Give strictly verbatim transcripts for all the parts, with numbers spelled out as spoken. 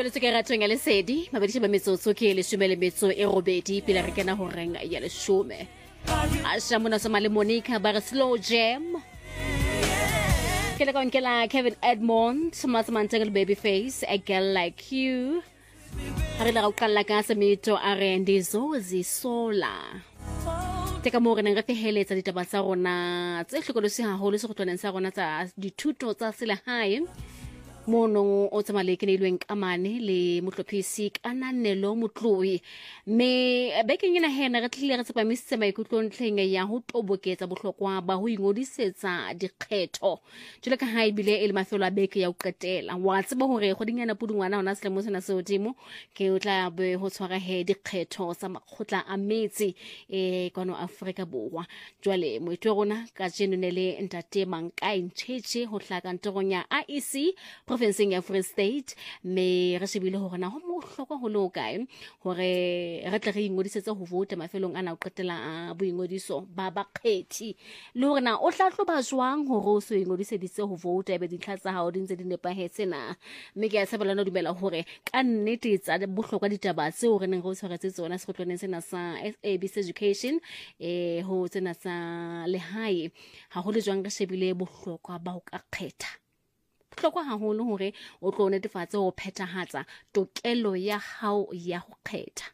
Tshwanetse ke ratong ya lesedi mabedi ba metsotso ke le shumele metso e robedi pele re kena ho renga ya le shume a sha mona sa male Monica ba re slow jam ke le konkela Kevin Edmond Smatsmanteng Babyface a girl like you ha re la ga uqalla ka semito a re ndizo zisola teka mo re neng re feheletsa ditaba tsa rona tse hlokolose haholo se go tlwaneng sa rona tsa dithuto tsa selehae mono o tsamale ke neilweng kamane le motlophisi kananelo motloi me bekeng ena hena re tlile re tsepamisitse maikutlo ntlheng ya ho toboketsa bohlokwa ba ho ingodisetsa dikgetho jole ka ha ibile e le mafelo a beke ya o qetela wa tseba hore kgodinyana pudungwana hona selemo sena se hodimo ke o tla be ho tshwara he dikgetho sa makgotla a metsi e kono Afrika Borwa jwale moitwe rona ka jenele ntate Mankai Ntshetse ho hlaka ntorong ya I E C provinceng ya Free State me re shebile hore na ho mohlokwa ho lo kae hore re tle re ingodisetsa ho vota mafelong ana o qetela a boingodiso ba bakgethi le hore na o hlahloba jwang hore o so ingodiseditse ho vota ebe dintlha tsa hao di ntse di nepahetse na me ke a tshabela no dumela hore ka nnete tsa bohlokwa ditaba tse hore neng go tshwaretse tsona sekotlwaneng sena sa S A B C Education eh ho tsena sa lehae ha ho le jwang re shebile bohlokwa ba ho ka kgetha hlokwa haholo hore o tlo netefatsa ho phethahatsa tokelo ya hao ya ho kgetha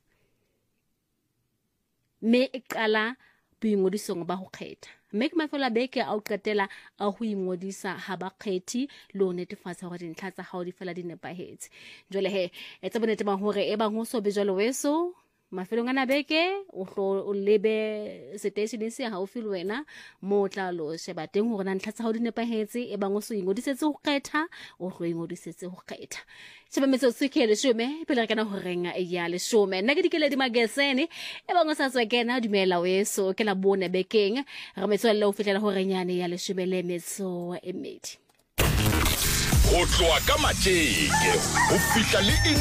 me e qala boingodisong ba ho kgetha me ke mafela beke a o qetela a ho ingodisa ha ba kgethi lo netefatsa hore dintlha tsa hao di fela di nepahetse jole he etsa bonete ba hore e bang ho so be jalo weso mafelong ana beke o hlo o lebe station se haufi le wena mo tla lo sheba teng hore na ntlha tsa hao di nepahetse e bang o so ingodisetse ho kgetha o hlo ingodisetse ho kgetha sheba metso tsikele shume pele re kana ho renga e ya le shume nna ke dikele di magesene e bang o sa tswa kena dumela weso ke la bone bekeng re metso le o fitlela ho renyane ya le shume le metso e medi o tloa ka matjeke o fihla le